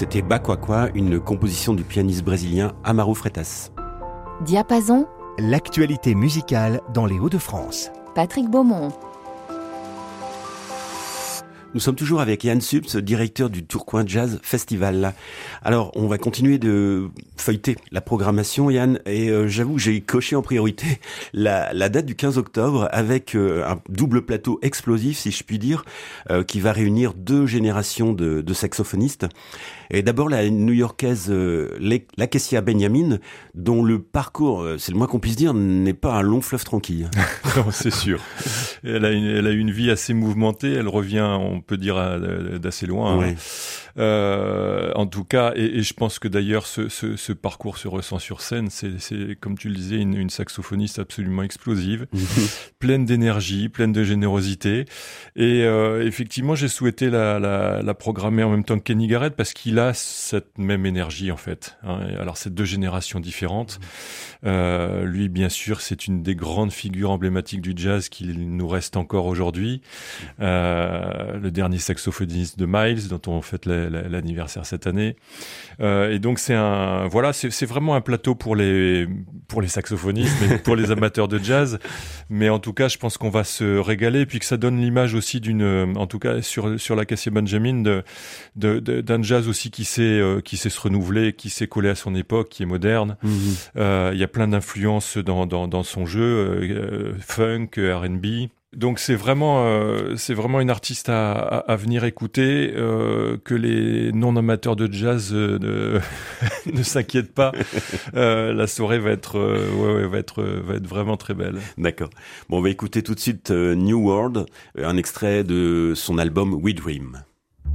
C'était Bakwakwa, une composition du pianiste brésilien Amaro Freitas. Diapason, l'actualité musicale dans les Hauts-de-France. Patrick Beaumont. Nous sommes toujours avec Yann Subs, directeur du Tourcoing Jazz Festival. Alors, on va continuer de feuilleter la programmation, Yann, et j'avoue que j'ai coché en priorité la date du 15 octobre avec un double plateau explosif, si je puis dire, qui va réunir deux générations de saxophonistes. Et d'abord la New-Yorkaise Lakecia Benjamin, dont le parcours, c'est le moins qu'on puisse dire, n'est pas un long fleuve tranquille. Non, c'est sûr. Elle a une vie assez mouvementée. Elle revient, on peut dire, d'assez loin. Ouais. En tout cas, et je pense que d'ailleurs ce parcours se ressent sur scène. C'est comme tu le disais, une saxophoniste absolument explosive, pleine d'énergie, pleine de générosité. Et effectivement, j'ai souhaité la programmer en même temps que Kenny Garrett parce qu'il a cette même énergie en fait. Alors c'est deux générations différentes. Lui, bien sûr, c'est une des grandes figures emblématiques du jazz qui nous reste encore aujourd'hui. Le dernier saxophoniste de Miles, dont on fête l'anniversaire cette année. Et donc c'est vraiment un plateau pour les saxophonistes, mais pour les amateurs de jazz. Mais en tout cas, je pense qu'on va se régaler, puis que ça donne l'image aussi en tout cas sur Lakecia Benjamin, d'un jazz aussi qui sait se renouveler, qui sait coller à son époque, qui est moderne. Il y a plein d'influences dans son jeu, funk, R&B. Donc c'est vraiment une artiste à venir écouter, que les non amateurs de jazz ne s'inquiètent pas. La soirée va être vraiment très belle. D'accord. Bon, on va écouter tout de suite New World, un extrait de son album We Dream.